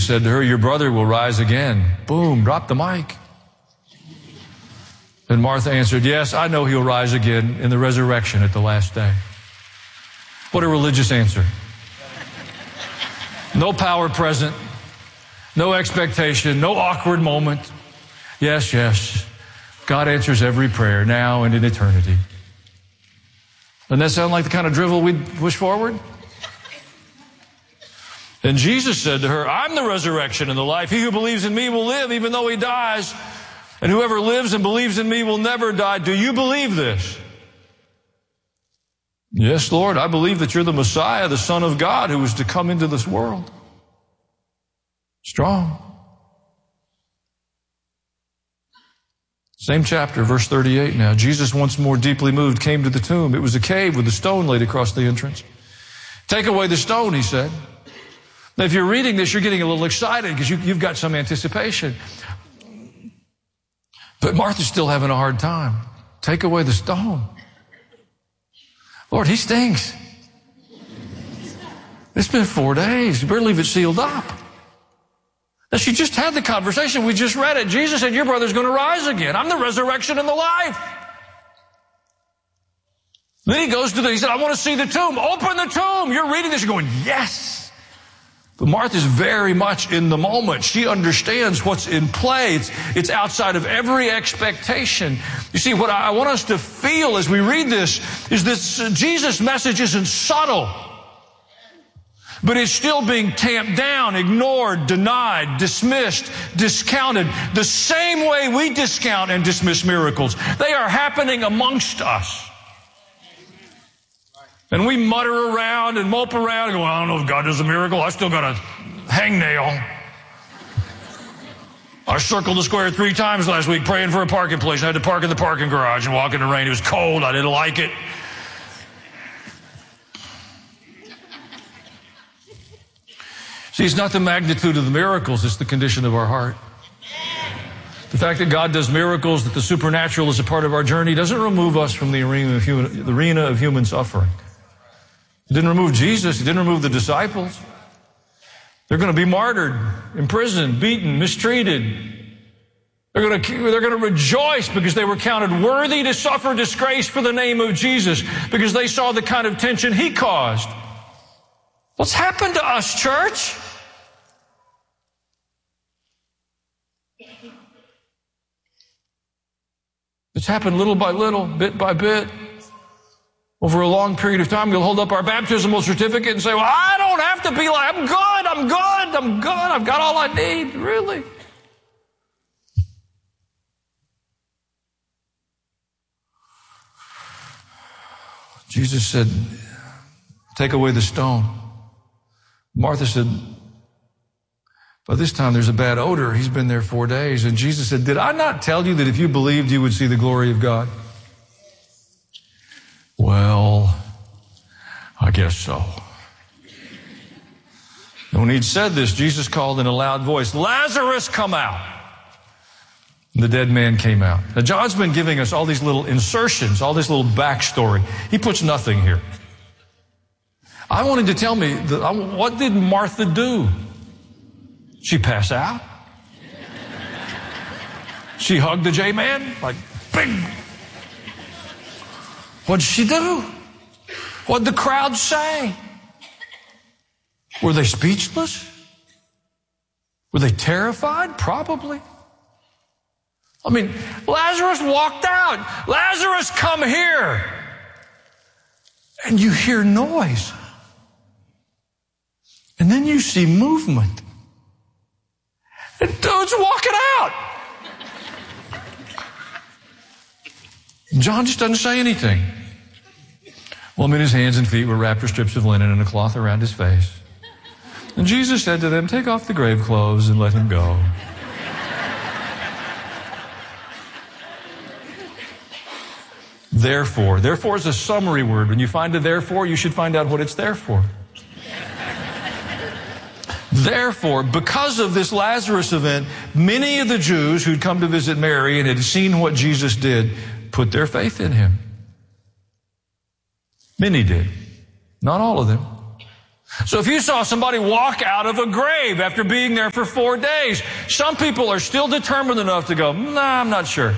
Jesus said to her, your brother will rise again. Boom, drop the mic. And Martha answered, yes, I know he'll rise again in the resurrection at the last day. What a religious answer. No power present, no expectation, no awkward moment. Yes, yes, God answers every prayer now and in eternity. Doesn't that sound like the kind of drivel we'd push forward? And Jesus said to her, I'm the resurrection and the life. He who believes in me will live even though he dies. And whoever lives and believes in me will never die. Do you believe this? Yes, Lord, I believe that you're the Messiah, the Son of God, who is to come into this world. Strong. Same chapter, verse 38 now. Jesus, once more deeply moved, came to the tomb. It was a cave with a stone laid across the entrance. Take away the stone, he said. Now, if you're reading this, you're getting a little excited because you've got some anticipation. But Martha's still having a hard time. Take away the stone. Lord, he stinks. It's been 4 days. You better leave it sealed up. Now, she just had the conversation. We just read it. Jesus said, your brother's going to rise again. I'm the resurrection and the life. Then he said, I want to see the tomb. Open the tomb. You're reading this. You're going, yes. But Martha's very much in the moment. She understands what's in play. It's outside of every expectation. You see, what I want us to feel as we read this is this Jesus' message isn't subtle, but it's still being tamped down, ignored, denied, dismissed, discounted, the same way we discount and dismiss miracles. They are happening amongst us. And we mutter around and mope around and go, I don't know if God does a miracle. I still got a hangnail. I circled the square 3 times last week praying for a parking place. I had to park in the parking garage and walk in the rain. It was cold. I didn't like it. See, it's not the magnitude of the miracles. It's the condition of our heart. The fact that God does miracles, that the supernatural is a part of our journey, doesn't remove us from the arena of human suffering. It didn't remove Jesus. It didn't remove the disciples. They're going to be martyred, imprisoned, beaten, mistreated. They're going to rejoice because they were counted worthy to suffer disgrace for the name of Jesus, because they saw the kind of tension he caused. What's happened to us, church? It's happened little by little, bit by bit. Over a long period of time, we'll hold up our baptismal certificate and say, well, I don't have to be like, I'm good. I've got all I need. Really? Jesus said, take away the stone. Martha said, by this time there's a bad odor. He's been there 4 days. And Jesus said, did I not tell you that if you believed, you would see the glory of God? Well, I guess so. And when he'd said this, Jesus called in a loud voice, Lazarus, come out. And the dead man came out. Now, John's been giving us all these little insertions, all this little backstory. He puts nothing here. I wanted to tell me, what did Martha do? She pass out? She hugged the J-man? Like, bing! What did she do? What did the crowd say? Were they speechless? Were they terrified? Probably. I mean, Lazarus walked out. Lazarus, come here. And you hear noise. And then you see movement. And dude's walking out. John just doesn't say anything. Well, his hands and feet were wrapped with strips of linen and a cloth around his face. And Jesus said to them, take off the grave clothes and let him go. Therefore. Therefore is a summary word. When you find a therefore, you should find out what it's there for. Therefore, because of this Lazarus event, many of the Jews who'd come to visit Mary and had seen what Jesus did put their faith in him. Many did. Not all of them. So if you saw somebody walk out of a grave after being there for 4 days, some people are still determined enough to go, nah, I'm not sure.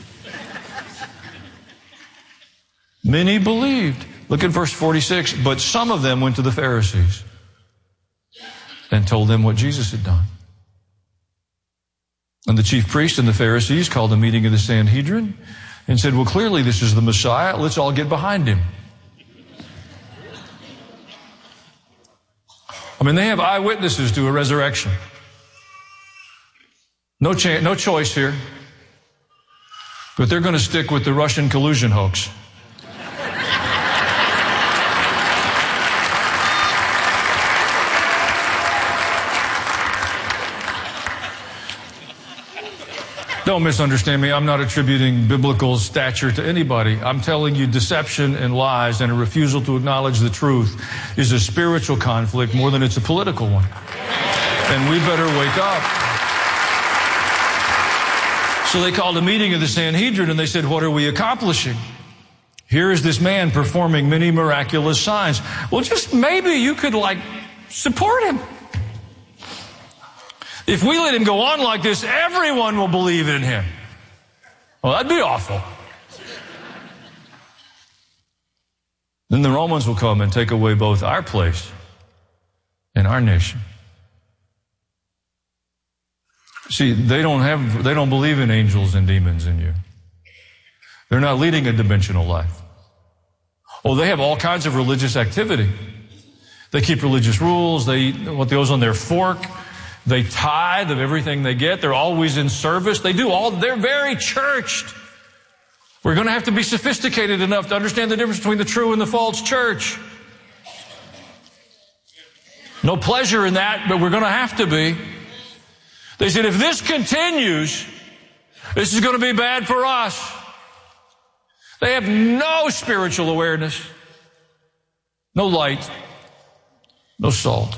Many believed. Look at verse 46. But some of them went to the Pharisees and told them what Jesus had done. And the chief priests and the Pharisees called a meeting of the Sanhedrin and said, well, clearly this is the Messiah. Let's all get behind him. I mean, they have eyewitnesses to a resurrection. No choice here. But they're going to stick with the Russian collusion hoax. Don't misunderstand me. I'm not attributing biblical stature to anybody. I'm telling you deception and lies and a refusal to acknowledge the truth is a spiritual conflict more than it's a political one. And we better wake up. So they called a meeting of the Sanhedrin and they said, what are we accomplishing? Here is this man performing many miraculous signs. Well, just maybe you could support him. If we let him go on like this, everyone will believe in him. Well, that'd be awful. Then the Romans will come and take away both our place and our nation. See, they don't believe in angels and demons in you. They're not leading a dimensional life. Oh, they have all kinds of religious activity. They keep religious rules. They eat what goes on their fork. They tithe of everything they get. They're always in service. They're very churched. We're going to have to be sophisticated enough to understand the difference between the true and the false church. No pleasure in that, but we're going to have to be. They said, if this continues, this is going to be bad for us. They have no spiritual awareness, no light, no salt.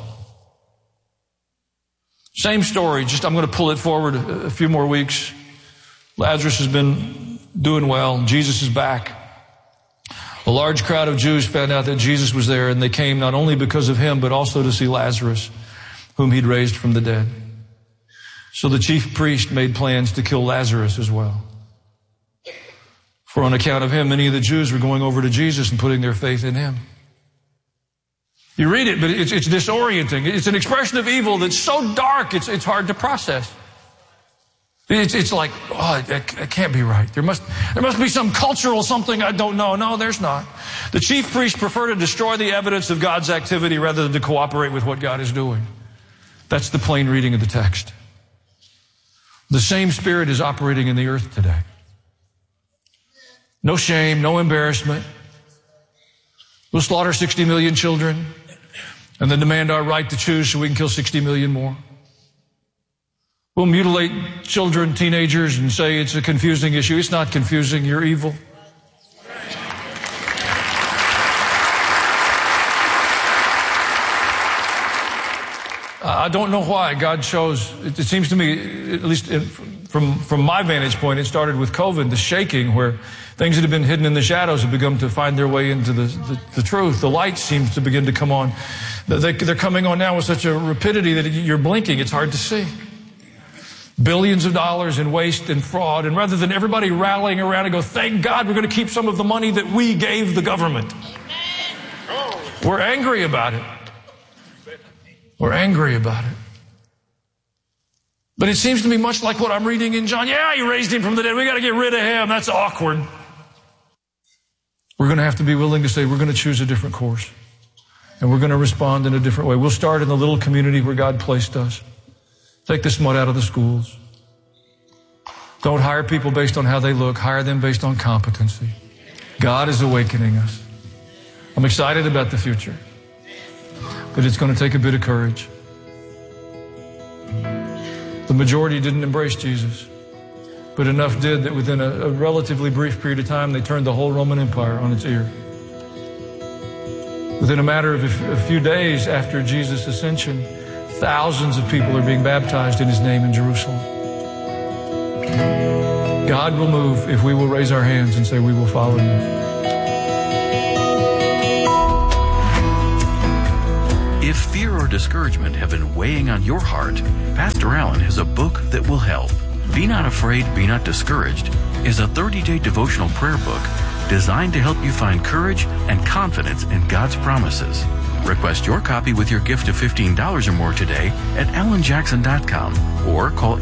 Same story, I'm going to pull it forward a few more weeks. Lazarus has been doing well. Jesus is back. A large crowd of Jews found out that Jesus was there, and they came not only because of him, but also to see Lazarus, whom he'd raised from the dead. So the chief priest made plans to kill Lazarus as well. For on account of him, many of the Jews were going over to Jesus and putting their faith in him. You read it, but it's disorienting. It's an expression of evil that's so dark, it's hard to process. It's like, it can't be right. There must be some cultural something I don't know. No, there's not. The chief priests prefer to destroy the evidence of God's activity rather than to cooperate with what God is doing. That's the plain reading of the text. The same spirit is operating in the earth today. No shame, no embarrassment. We'll slaughter 60 million children and then demand our right to choose so we can kill 60 million more. We'll mutilate children, teenagers, and say it's a confusing issue. It's not confusing. You're evil. I don't know why God chose. It seems to me, at least from my vantage point, it started with COVID, the shaking, where things that have been hidden in the shadows have begun to find their way into the truth. The light seems to begin to come on. They're coming on now with such a rapidity that you're blinking. It's hard to see. Billions of dollars in waste and fraud. And rather than everybody rallying around and go, thank God we're going to keep some of the money that we gave the government. We're angry about it. We're angry about it. But it seems to me much like what I'm reading in John. Yeah, he raised him from the dead. We got to get rid of him. That's awkward. We're going to have to be willing to say we're going to choose a different course. And we're going to respond in a different way. We'll start in the little community where God placed us. Take the smut out of the schools. Don't hire people based on how they look. Hire them based on competency. God is awakening us. I'm excited about the future. But it's going to take a bit of courage. The majority didn't embrace Jesus. But enough did that within a relatively brief period of time, they turned the whole Roman Empire on its ear. Within a matter of a few days after Jesus' ascension, thousands of people are being baptized in his name in Jerusalem. God will move if we will raise our hands and say we will follow you. discouragement have been weighing on your heart, Pastor Allen has a book that will help. Be Not Afraid, Be Not Discouraged is a 30-day devotional prayer book designed to help you find courage and confidence in God's promises. Request your copy with your gift of $15 or more today at alanjackson.com or call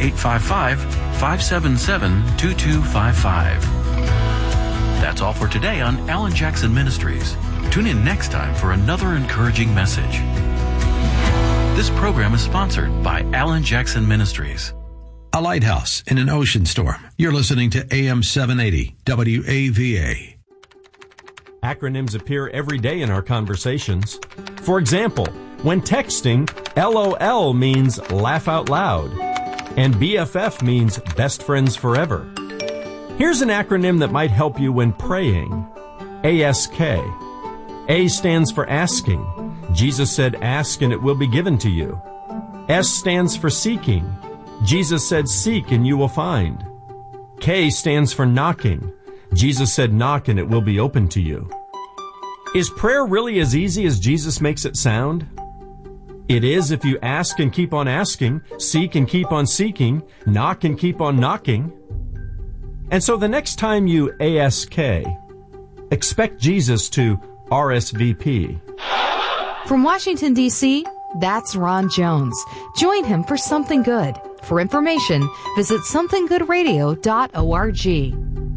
855-577-2255. That's all for today on Alan Jackson Ministries. Tune in next time for another encouraging message. This program is sponsored by Alan Jackson Ministries. A lighthouse in an ocean storm. You're listening to AM 780 WAVA. Acronyms appear every day in our conversations. For example, when texting, LOL means laugh out loud, and BFF means best friends forever. Here's an acronym that might help you when praying. ASK. A stands for asking. Jesus said, ask and it will be given to you. S stands for seeking. Jesus said, seek and you will find. K stands for knocking. Jesus said, knock and it will be open to you. Is prayer really as easy as Jesus makes it sound? It is if you ask and keep on asking, seek and keep on seeking, knock and keep on knocking. And so the next time you ASK, expect Jesus to RSVP. From Washington, D.C., that's Ron Jones. Join him for Something Good. For information, visit somethinggoodradio.org.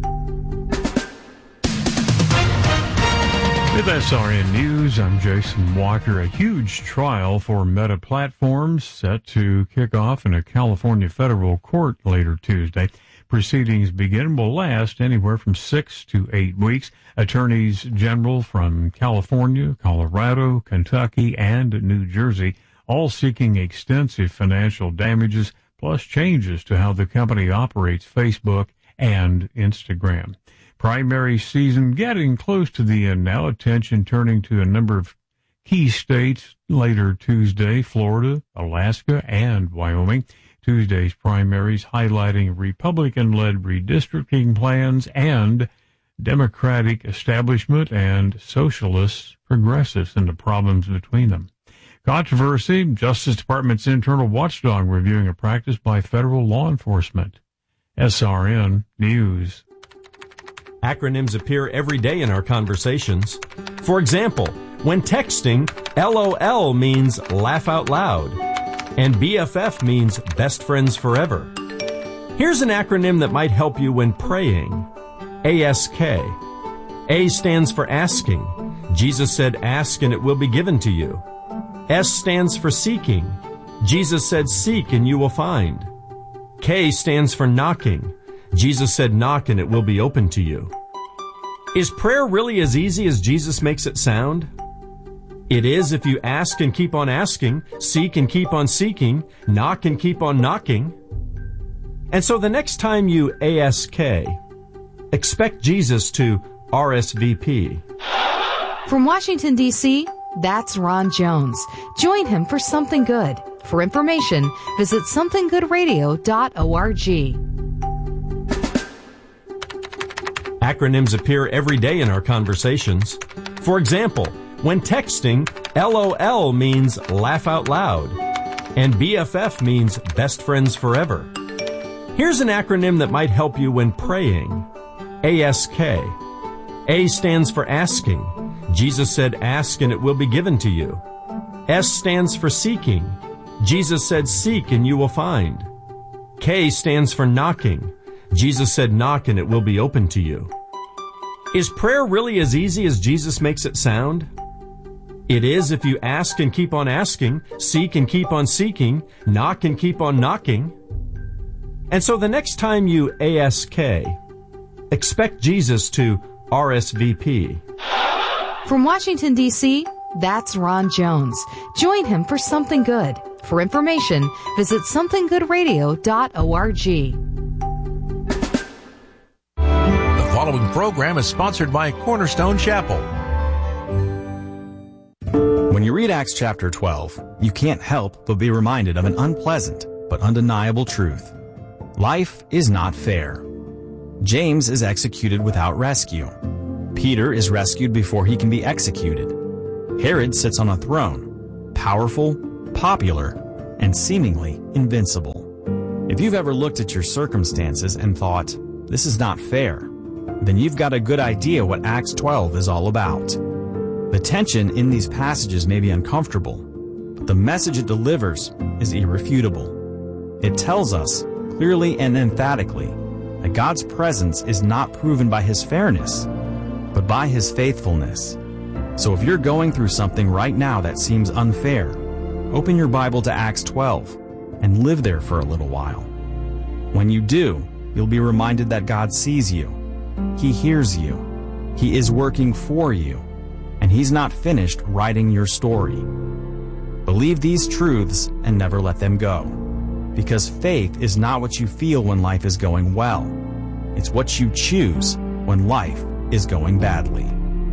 With SRN News, I'm Jason Walker. A huge trial for Meta Platforms set to kick off in a California federal court later Tuesday. Proceedings will last anywhere from 6 to 8 weeks. Attorneys general from California, Colorado, Kentucky, and New Jersey, all seeking extensive financial damages, plus changes to how the company operates Facebook and Instagram. Primary season getting close to the end now. Attention turning to a number of key states later Tuesday: Florida, Alaska, and Wyoming. Tuesday's primaries highlighting Republican-led redistricting plans and Democratic establishment and socialist progressives and the problems between them. Controversy: Justice Department's internal watchdog reviewing a practice by federal law enforcement. SRN News. Acronyms appear every day in our conversations. For example, when texting, LOL means laugh out loud, and BFF means best friends forever. Here's an acronym that might help you when praying. ASK. A stands for asking. Jesus said, ask and it will be given to you. S stands for seeking. Jesus said, seek and you will find. K stands for knocking. Jesus said, knock and it will be open to you. Is prayer really as easy as Jesus makes it sound? It is if you ask and keep on asking, seek and keep on seeking, knock and keep on knocking. And so the next time you ASK, expect Jesus to RSVP. From Washington, D.C., that's Ron Jones. Join him for Something Good. For information, visit somethinggoodradio.org. Acronyms appear every day in our conversations. For example, when texting, LOL means laugh out loud, and BFF means best friends forever. Here's an acronym that might help you when praying. ASK. A stands for asking. Jesus said, ask and it will be given to you. S stands for seeking. Jesus said, seek and you will find. K stands for knocking. Jesus said, knock and it will be open to you. Is prayer really as easy as Jesus makes it sound? It is if you ask and keep on asking, seek and keep on seeking, knock and keep on knocking. And so the next time you ASK, expect Jesus to RSVP. From Washington, D.C., that's Ron Jones. Join him for Something Good. For information, visit somethinggoodradio.org. The following program is sponsored by Cornerstone Chapel. When you read Acts chapter 12, you can't help but be reminded of an unpleasant but undeniable truth. Life is not fair. James is executed without rescue. Peter is rescued before he can be executed. Herod sits on a throne, powerful, popular, and seemingly invincible. If you've ever looked at your circumstances and thought, "This is not fair," then you've got a good idea what Acts 12 is all about. The tension in these passages may be uncomfortable, but the message it delivers is irrefutable. It tells us, clearly and emphatically, that God's presence is not proven by His fairness, but by His faithfulness. So if you're going through something right now that seems unfair, open your Bible to Acts 12 and live there for a little while. When you do, you'll be reminded that God sees you, He hears you, He is working for you, and He's not finished writing your story. Believe these truths and never let them go, because faith is not what you feel when life is going well. It's what you choose when life is going badly.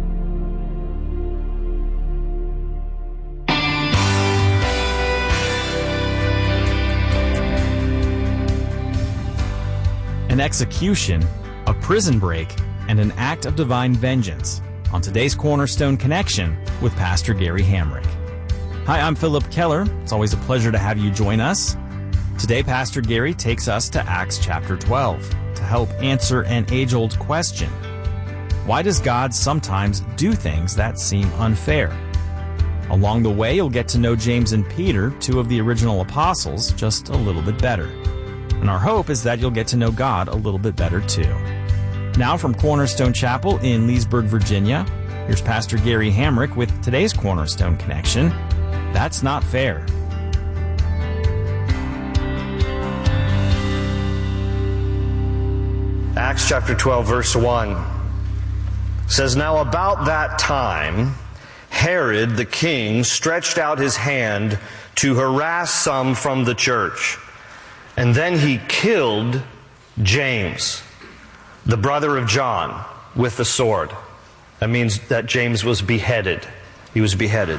An execution, a prison break, and an act of divine vengeance on today's Cornerstone Connection with Pastor Gary Hamrick. Hi, I'm Philip Keller. It's always a pleasure to have you join us. Today, Pastor Gary takes us to Acts chapter 12 to help answer an age-old question. Why does God sometimes do things that seem unfair? Along the way, you'll get to know James and Peter, two of the original apostles, just a little bit better. And our hope is that you'll get to know God a little bit better too. Now from Cornerstone Chapel in Leesburg, Virginia, here's Pastor Gary Hamrick with today's Cornerstone Connection. That's Not Fair. Acts chapter 12, verse 1 says, "Now about that time, Herod the king stretched out his hand to harass some from the church. And then he killed James, the brother of John, with the sword." That means that James was beheaded. He was beheaded.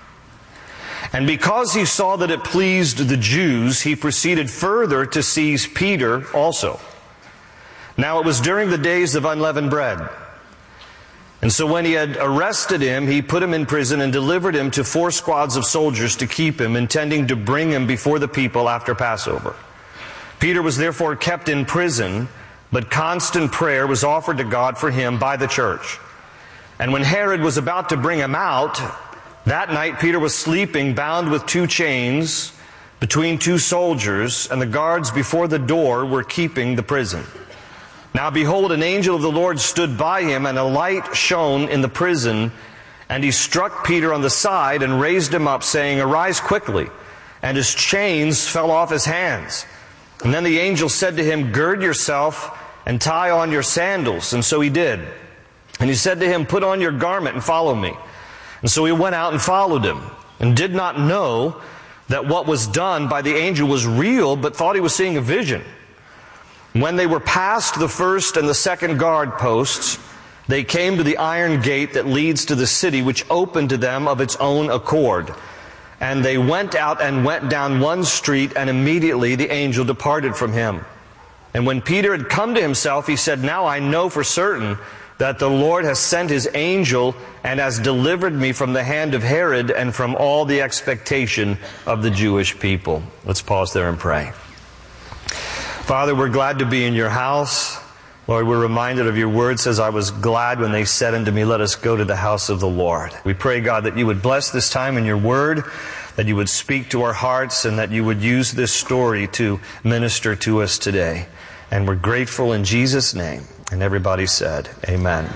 "And because he saw that it pleased the Jews, he proceeded further to seize Peter also. Now it was during the days of unleavened bread. And so when he had arrested him, he put him in prison and delivered him to 4 squads of soldiers to keep him, intending to bring him before the people after Passover. Peter was therefore kept in prison, but constant prayer was offered to God for him by the church. And when Herod was about to bring him out, that night Peter was sleeping, bound with 2 chains, between 2 soldiers, and the guards before the door were keeping the prison. Now behold, an angel of the Lord stood by him, and a light shone in the prison, and he struck Peter on the side and raised him up, saying, 'Arise quickly.' And his chains fell off his hands. And then the angel said to him, 'Gird yourself and tie on your sandals.' And so he did. And he said to him, 'Put on your garment and follow me.' And so he went out and followed him, and did not know that what was done by the angel was real, but thought he was seeing a vision. When they were past the first and the second guard posts, they came to the iron gate that leads to the city, which opened to them of its own accord. And they went out and went down one street, and immediately the angel departed from him. And when Peter had come to himself, he said, 'Now I know for certain that the Lord has sent His angel and has delivered me from the hand of Herod and from all the expectation of the Jewish people.'" Let's pause there and pray. Father, we're glad to be in your house. Lord, we're reminded of your word says, "I was glad when they said unto me, let us go to the house of the Lord." We pray, God, that you would bless this time in your word, that you would speak to our hearts, and that you would use this story to minister to us today. And we're grateful in Jesus' name. And everybody said, amen.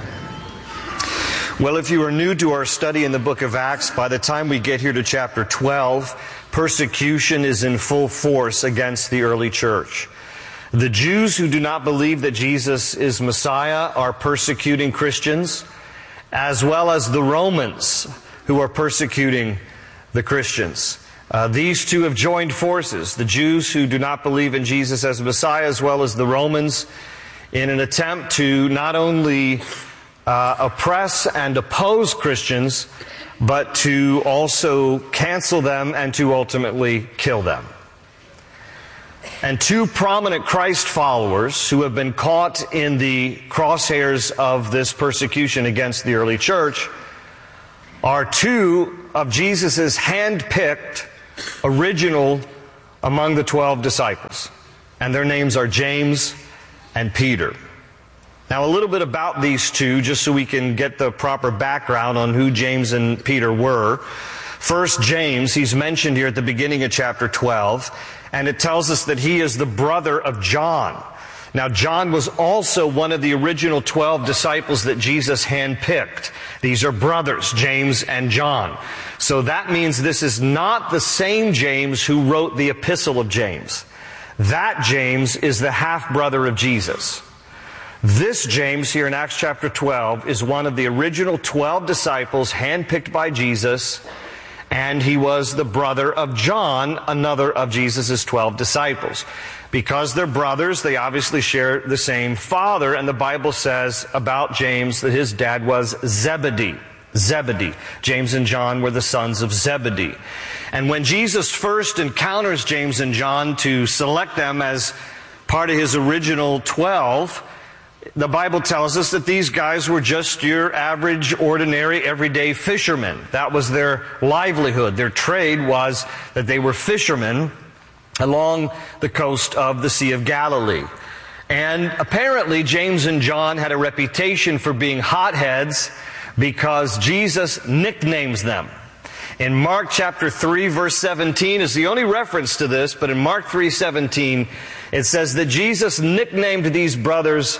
Well, if you are new to our study in the book of Acts, by the time we get here to chapter 12, persecution is in full force against the early church. The Jews who do not believe that Jesus is Messiah are persecuting Christians, as well as the Romans who are persecuting the Christians. These two have joined forces, the Jews who do not believe in Jesus as Messiah, as well as the Romans, in an attempt to not only oppress and oppose Christians, but to also cancel them and to ultimately kill them. And 2 prominent Christ followers who have been caught in the crosshairs of this persecution against the early church are 2 of Jesus' hand-picked original among the 12 disciples. And their names are James and Peter. Now, a little bit about these two, just so we can get the proper background on who James and Peter were. First, James, he's mentioned here at the beginning of chapter 12, and it tells us that he is the brother of John. Now, John was also one of the original 12 disciples that Jesus handpicked. These are brothers, James and John. So that means this is not the same James who wrote the Epistle of James. That James is the half-brother of Jesus. This James here in Acts chapter 12 is one of the original 12 disciples handpicked by Jesus, and he was the brother of John, another of Jesus' 12 disciples. Because they're brothers, they obviously share the same father, and the Bible says about James that his dad was Zebedee. Zebedee. James and John were the sons of Zebedee. And when Jesus first encounters James and John to select them as part of his original 12, the Bible tells us that these guys were just your average, ordinary, everyday fishermen. That was their livelihood. Their trade was that they were fishermen along the coast of the Sea of Galilee. And apparently James and John had a reputation for being hotheads because Jesus nicknames them. In Mark chapter 3 verse 17 is the only reference to this, but in Mark 3:17 it says that Jesus nicknamed these brothers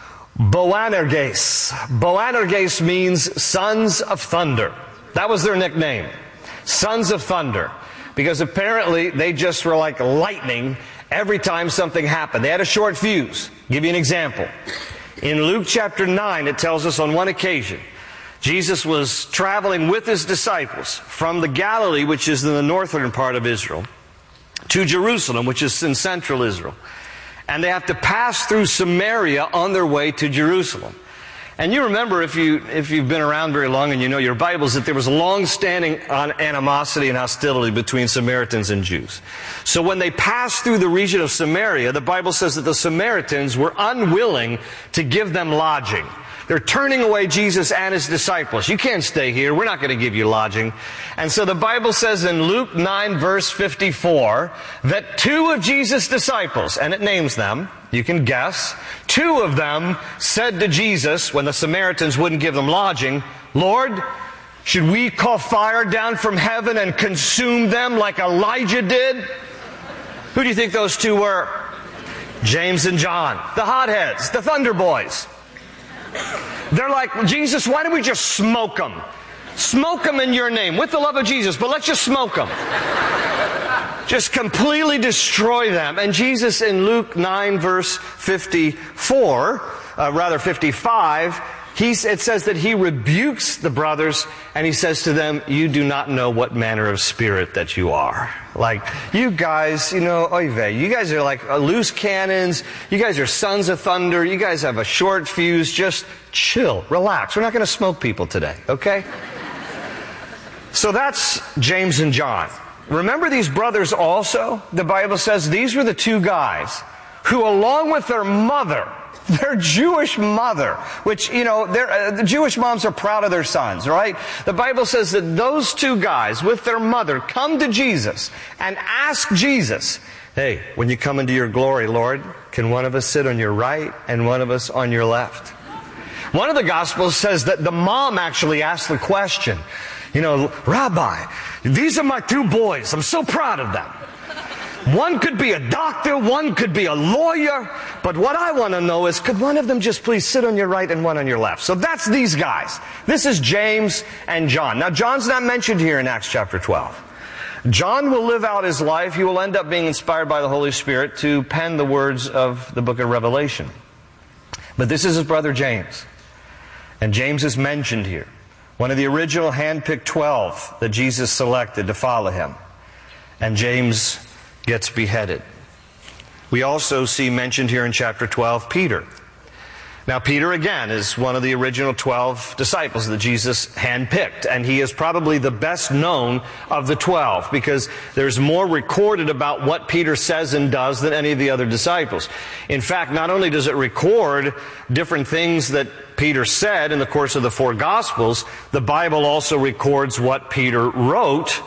Boanerges. Boanerges means sons of thunder. That was their nickname. Sons of thunder. Because apparently they just were like lightning every time something happened. They had a short fuse. I'll give you an example. In Luke chapter 9 it tells us on one occasion Jesus was traveling with his disciples from the Galilee, which is in the northern part of Israel, to Jerusalem, which is in central Israel. And they have to pass through Samaria on their way to Jerusalem. And you remember, if you've been around very long and you know your Bibles, that there was a long-standing animosity and hostility between Samaritans and Jews. So when they passed through the region of Samaria, the Bible says that the Samaritans were unwilling to give them lodging. They're turning away Jesus and his disciples. You can't stay here. We're not going to give you lodging. And so the Bible says in Luke 9 verse 54 that two of Jesus' disciples, and it names them, you can guess, two of them said to Jesus when the Samaritans wouldn't give them lodging, "Lord, should we call fire down from heaven and consume them like Elijah did?" Who do you think those two were? James and John, the hotheads, the thunder boys. They're like, "Jesus, why don't we just smoke them? Smoke them in your name, with the love of Jesus, but let's just smoke them." Just completely destroy them. And Jesus in Luke 9 verse 55, it says that he rebukes the brothers and he says to them, "You do not know what manner of spirit that you are." Like, you guys, oy vey, you guys are like loose cannons. You guys are sons of thunder. You guys have a short fuse. Just chill, relax. We're not going to smoke people today, okay? So that's James and John. Remember these brothers also? The Bible says these were the two guys who, along with their mother, their Jewish mother, which, the Jewish moms are proud of their sons, right? The Bible says that those two guys with their mother come to Jesus and ask Jesus, "Hey, when you come into your glory, Lord, can one of us sit on your right and one of us on your left?" One of the Gospels says that the mom actually asked the question, "Rabbi, these are my two boys. I'm so proud of them. One could be a doctor, one could be a lawyer, but what I want to know is, could one of them just please sit on your right and one on your left?" So that's these guys. This is James and John. Now, John's not mentioned here in Acts chapter 12. John will live out his life. He will end up being inspired by the Holy Spirit to pen the words of the book of Revelation. But this is his brother James. And James is mentioned here. One of the original handpicked 12 that Jesus selected to follow him. And James gets beheaded. We also see mentioned here in chapter 12 Peter. Now, Peter, again, is one of the original 12 disciples that Jesus handpicked. And he is probably the best known of the 12 because there's more recorded about what Peter says and does than any of the other disciples. In fact, not only does it record different things that Peter said in the course of the four Gospels, the Bible also records what Peter wrote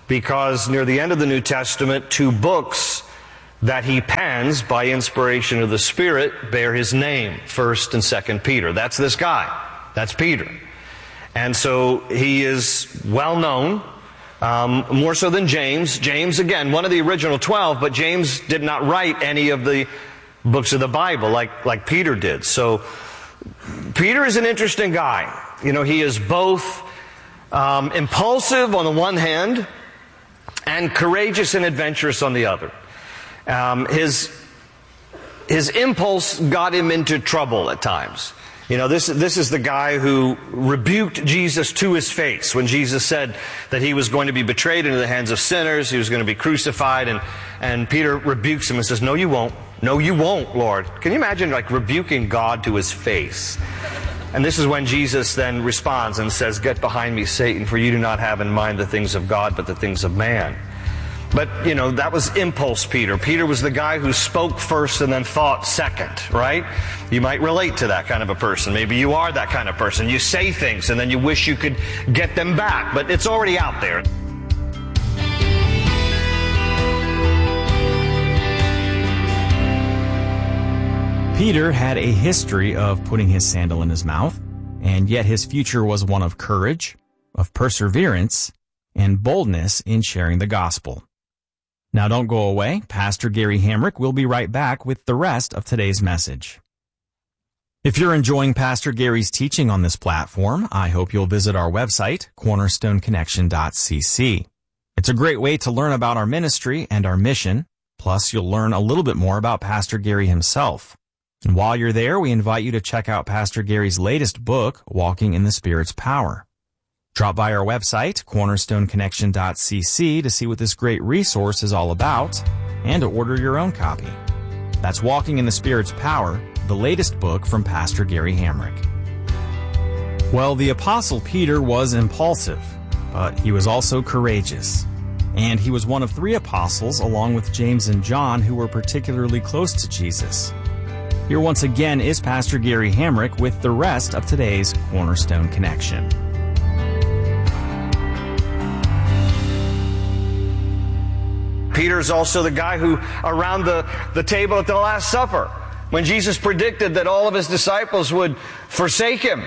because near the end of the New Testament, 2 books that he pens by inspiration of the Spirit bear his name, 1st and 2nd Peter. That's this guy. That's Peter. And so he is well known, more so than James. James, again, one of the original 12, but James did not write any of the books of the Bible like Peter did. So Peter is an interesting guy. You know, he is both impulsive on the one hand and courageous and adventurous on the other. His impulse got him into trouble at times. You know, this is the guy who rebuked Jesus to his face when Jesus said that he was going to be betrayed into the hands of sinners, he was going to be crucified, and Peter rebukes him and says, "No, you won't. No, you won't, Lord." Can you imagine, like, rebuking God to his face? And this is when Jesus then responds and says, "Get behind me, Satan, for you do not have in mind the things of God, but the things of man." But, you know, that was impulse Peter. Peter was the guy who spoke first and then thought second, right? You might relate to that kind of a person. Maybe you are that kind of person. You say things and then you wish you could get them back, but it's already out there. Peter had a history of putting his sandal in his mouth, and yet his future was one of courage, of perseverance, and boldness in sharing the gospel. Now don't go away. Pastor Gary Hamrick will be right back with the rest of today's message. If you're enjoying Pastor Gary's teaching on this platform, I hope you'll visit our website, cornerstoneconnection.cc. It's a great way to learn about our ministry and our mission, plus you'll learn a little bit more about Pastor Gary himself. And while you're there, we invite you to check out Pastor Gary's latest book, Walking in the Spirit's Power. Drop by our website, cornerstoneconnection.cc, to see what this great resource is all about and to order your own copy. That's Walking in the Spirit's Power, the latest book from Pastor Gary Hamrick. Well, the Apostle Peter was impulsive, but he was also courageous. And he was one of 3 apostles, along with James and John, who were particularly close to Jesus. Here once again is Pastor Gary Hamrick with the rest of today's Cornerstone Connection. Peter's also the guy who, around the table at the Last Supper, when Jesus predicted that all of his disciples would forsake him,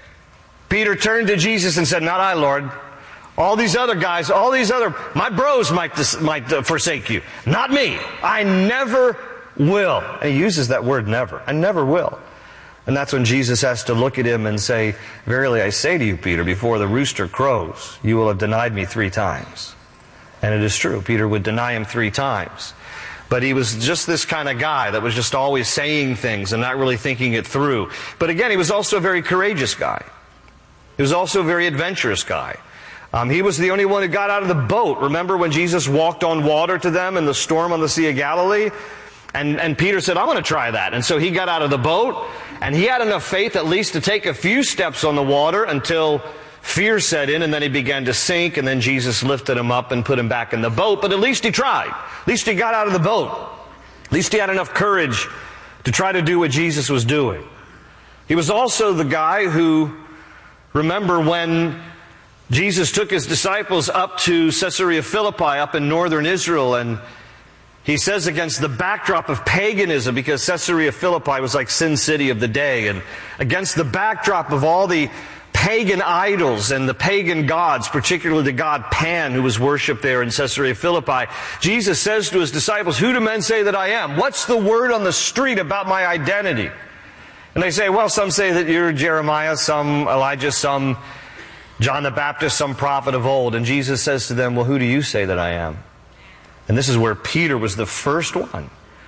Peter turned to Jesus and said, "Not I, Lord. All these other guys, my bros might forsake you. Not me. I never will." And he uses that word never. I never will. And that's when Jesus has to look at him and say, "Verily I say to you, Peter, before the rooster crows, you will have denied me 3 times. And it is true. Peter would deny him 3 times. But he was just this kind of guy that was just always saying things and not really thinking it through. But again, he was also a very courageous guy. He was also a very adventurous guy. He was the only one who got out of the boat. Remember when Jesus walked on water to them in the storm on the Sea of Galilee? And Peter said, "I'm going to try that." And so he got out of the boat, and he had enough faith at least to take a few steps on the water until fear set in, and then he began to sink, and then Jesus lifted him up and put him back in the boat. But at least he tried. At least he got out of the boat. At least he had enough courage to try to do what Jesus was doing. He was also the guy who, remember when Jesus took his disciples up to Caesarea Philippi up in northern Israel, and he says against the backdrop of paganism, because Caesarea Philippi was like Sin City of the day, and against the backdrop of all the pagan idols and the pagan gods, particularly the god Pan who was worshipped there in Caesarea Philippi, Jesus says to his disciples, "Who do men say that I am? What's the word on the street about my identity?" And they say, "Well, some say that you're Jeremiah, some Elijah, some John the Baptist, some prophet of old." And Jesus says to them, "Well, who do you say that I am?" And this is where Peter was the first one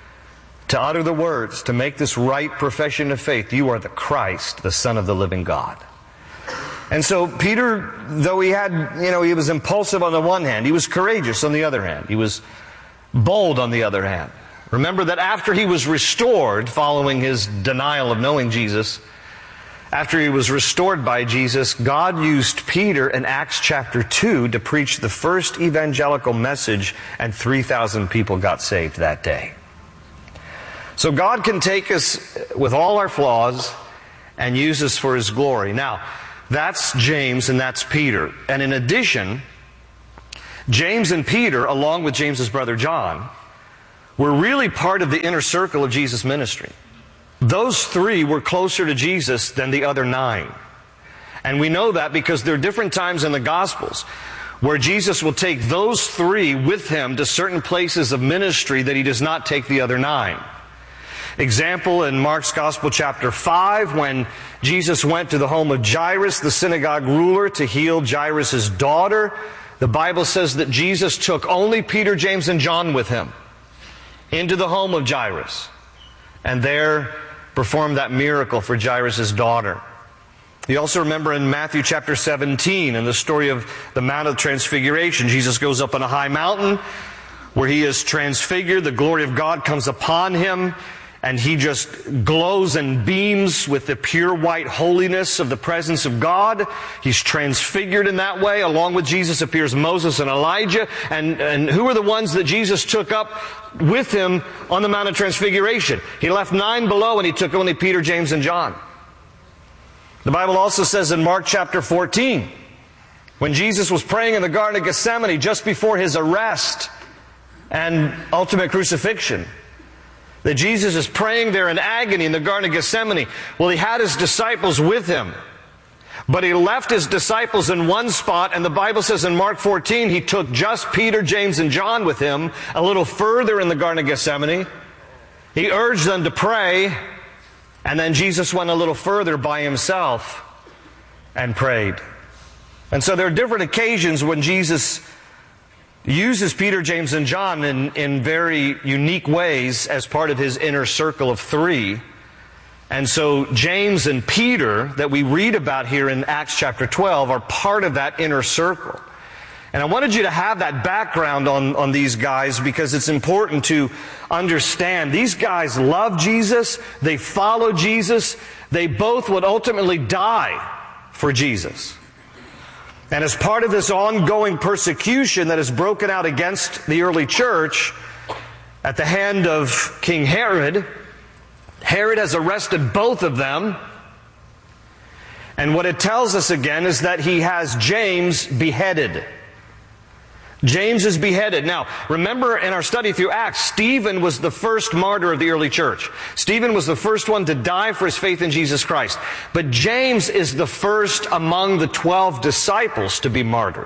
to utter the words, to make this right profession of faith. "You are the Christ, the Son of the living God." And so Peter, though he was impulsive on the one hand, he was courageous on the other hand. He was bold on the other hand. Remember that after he was restored, following his denial of knowing Jesus, after he was restored by Jesus, God used Peter in Acts chapter 2 to preach the first evangelical message, and 3,000 people got saved that day. So God can take us with all our flaws and use us for His glory. Now, that's James and that's Peter. And in addition, James and Peter, along with James's brother John, were really part of the inner circle of Jesus' ministry. Those three were closer to Jesus than the other 9. And we know that because there are different times in the Gospels where Jesus will take those 3 with him to certain places of ministry that he does not take the other 9. Example in Mark's Gospel chapter 5, when Jesus went to the home of Jairus, the synagogue ruler, to heal Jairus' daughter, the Bible says that Jesus took only Peter, James, and John with him into the home of Jairus, and there performed that miracle for Jairus' daughter. You also remember in Matthew chapter 17, in the story of the Mount of Transfiguration, Jesus goes up on a high mountain where he is transfigured. The glory of God comes upon him, and he just glows and beams with the pure white holiness of the presence of God. He's transfigured in that way. Along with Jesus appears Moses and Elijah. And who are the ones that Jesus took up with him on the Mount of Transfiguration? He left 9 below, and he took only Peter, James, and John. The Bible also says in Mark chapter 14, when Jesus was praying in the Garden of Gethsemane just before his arrest and ultimate crucifixion, that Jesus is praying there in agony in the Garden of Gethsemane. Well, he had his disciples with him, but he left his disciples in one spot, and the Bible says in Mark 14, he took just Peter, James, and John with him a little further in the Garden of Gethsemane. He urged them to pray, and then Jesus went a little further by himself and prayed. And so there are different occasions when Jesus uses Peter, James, and John in very unique ways as part of his inner circle of 3. And so James and Peter that we read about here in Acts chapter 12 are part of that inner circle. And I wanted you to have that background on these guys because it's important to understand. These guys love Jesus. They follow Jesus. They both would ultimately die for Jesus. And as part of this ongoing persecution that has broken out against the early church at the hand of King Herod, Herod has arrested both of them. And what it tells us again is that he has James beheaded. James is beheaded. Now, remember in our study through Acts, Stephen was the first martyr of the early church. Stephen was the first one to die for his faith in Jesus Christ. But James is the first among the 12 disciples to be martyred.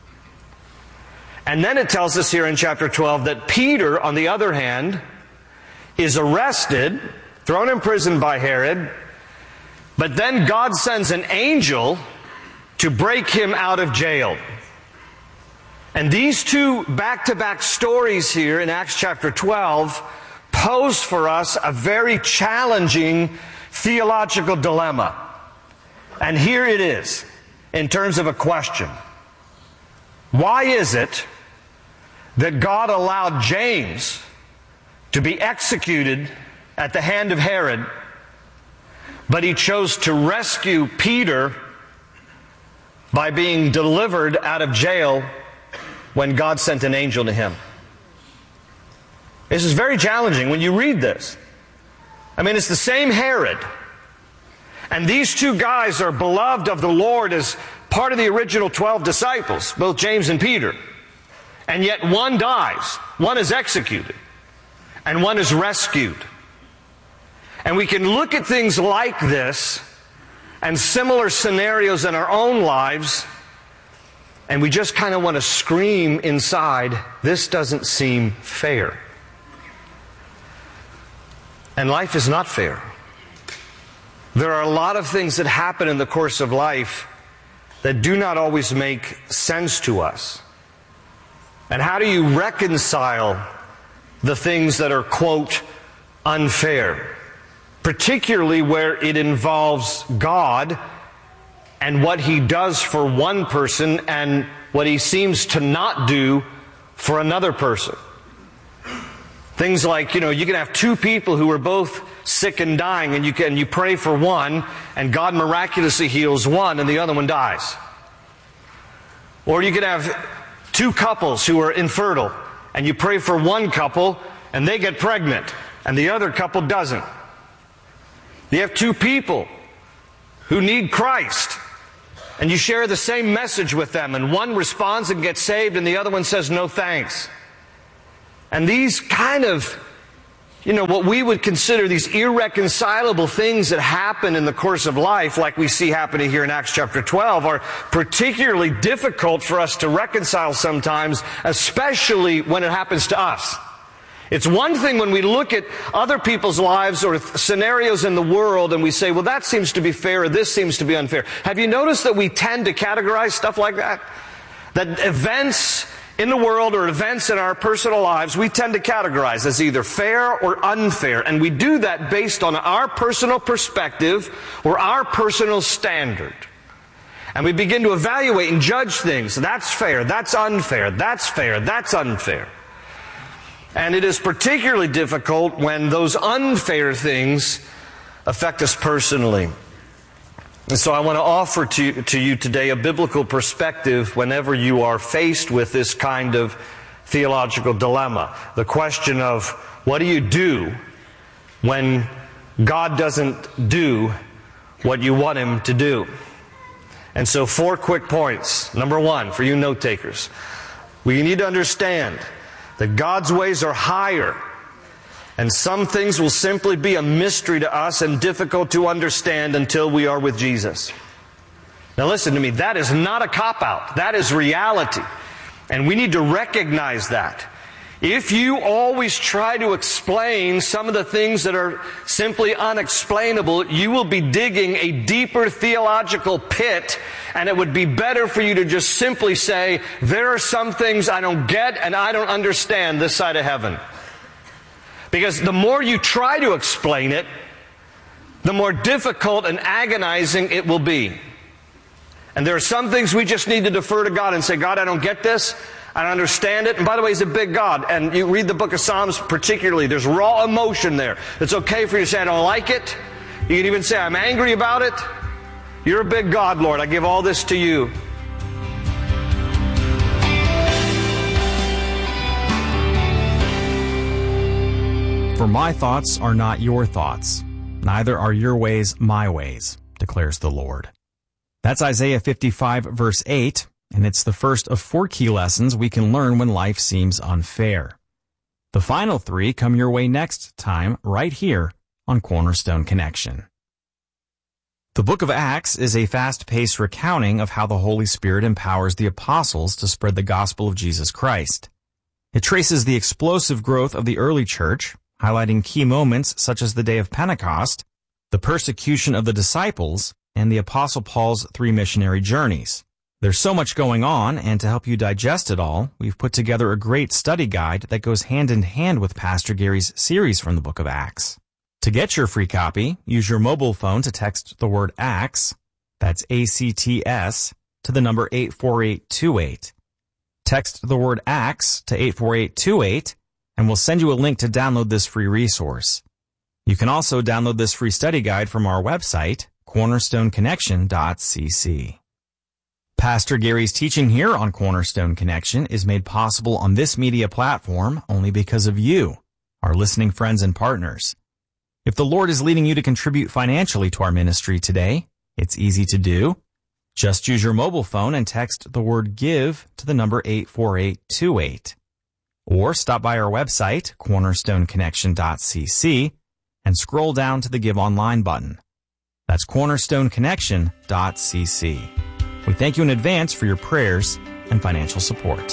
And then it tells us here in chapter 12 that Peter, on the other hand, is arrested, thrown in prison by Herod, but then God sends an angel to break him out of jail. And these two back-to-back stories here in Acts chapter 12 pose for us a very challenging theological dilemma. And here it is, in terms of a question. Why is it that God allowed James to be executed at the hand of Herod, but he chose to rescue Peter by being delivered out of jail when God sent an angel to him? This is very challenging when you read this. I mean, it's the same Herod. And these two guys are beloved of the Lord as part of the original 12 disciples, both James and Peter. And yet one dies, one is executed, and one is rescued. And we can look at things like this and similar scenarios in our own lives, and we just kind of want to scream inside, this doesn't seem fair. And life is not fair. There are a lot of things that happen in the course of life that do not always make sense to us. And how do you reconcile the things that are, quote, unfair? Particularly where it involves God and what He does for one person and what He seems to not do for another person. Things like, you can have two people who are both sick and dying, and you pray for one, and God miraculously heals one, and the other one dies. Or you could have two couples who are infertile, and you pray for one couple, and they get pregnant, and the other couple doesn't. You have two people who need Christ, and you share the same message with them, and one responds and gets saved, and the other one says no thanks. And these kind of, what we would consider these irreconcilable things that happen in the course of life, like we see happening here in Acts chapter 12, are particularly difficult for us to reconcile sometimes, especially when it happens to us. It's one thing when we look at other people's lives or scenarios in the world and we say, well, that seems to be fair or this seems to be unfair. Have you noticed that we tend to categorize stuff like that? That events in the world or events in our personal lives, we tend to categorize as either fair or unfair. And we do that based on our personal perspective or our personal standard. And we begin to evaluate and judge things. That's fair, that's unfair, that's fair, that's unfair. And it is particularly difficult when those unfair things affect us personally. And so I want to offer to you today a biblical perspective whenever you are faced with this kind of theological dilemma. The question of, what do you do when God doesn't do what you want Him to do? And so 4 quick points. Number 1, for you note takers, we need to understand that God's ways are higher, and some things will simply be a mystery to us and difficult to understand until we are with Jesus. Now listen to me, that is not a cop-out. That is reality. And we need to recognize that. If you always try to explain some of the things that are simply unexplainable, you will be digging a deeper theological pit, and it would be better for you to just simply say, there are some things I don't get and I don't understand this side of heaven. Because the more you try to explain it, the more difficult and agonizing it will be. And there are some things we just need to defer to God and say, God, I don't get this. I don't understand it. And by the way, He's a big God. And you read the book of Psalms particularly, there's raw emotion there. It's okay for you to say, I don't like it. You can even say, I'm angry about it. You're a big God, Lord. I give all this to you. For my thoughts are not your thoughts, neither are your ways my ways, declares the Lord. That's Isaiah 55, verse 8. And it's the first of 4 key lessons we can learn when life seems unfair. The final 3 come your way next time, right here on Cornerstone Connection. The book of Acts is a fast-paced recounting of how the Holy Spirit empowers the apostles to spread the gospel of Jesus Christ. It traces the explosive growth of the early church, highlighting key moments such as the day of Pentecost, the persecution of the disciples, and the Apostle Paul's 3 missionary journeys. There's so much going on, and to help you digest it all, we've put together a great study guide that goes hand in hand with Pastor Gary's series from the book of Acts. To get your free copy, use your mobile phone to text the word ACTS, that's ACTS, to the number 84828. Text the word ACTS to 84828, and we'll send you a link to download this free resource. You can also download this free study guide from our website, cornerstoneconnection.cc. Pastor Gary's teaching here on Cornerstone Connection is made possible on this media platform only because of you, our listening friends and partners. If the Lord is leading you to contribute financially to our ministry today, it's easy to do. Just use your mobile phone and text the word GIVE to the number 84828. Or stop by our website, cornerstoneconnection.cc, and scroll down to the Give Online button. That's cornerstoneconnection.cc. We thank you in advance for your prayers and financial support.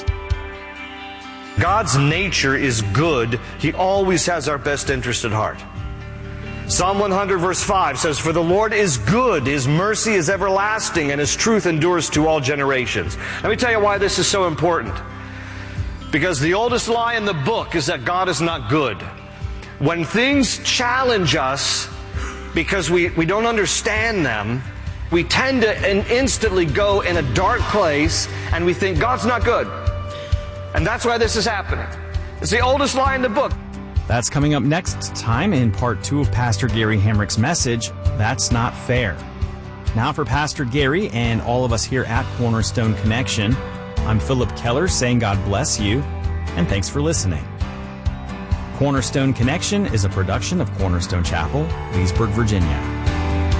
God's nature is good. He always has our best interest at heart. Psalm 100 verse 5 says, For the Lord is good, His mercy is everlasting, and His truth endures to all generations. Let me tell you why this is so important. Because the oldest lie in the book is that God is not good. When things challenge us because we don't understand them, we tend to instantly go in a dark place and we think God's not good. And that's why this is happening. It's the oldest lie in the book. That's coming up next time in part 2 of Pastor Gary Hamrick's message, That's Not Fair. Now for Pastor Gary and all of us here at Cornerstone Connection, I'm Philip Keller saying God bless you, and thanks for listening. Cornerstone Connection is a production of Cornerstone Chapel, Leesburg, Virginia.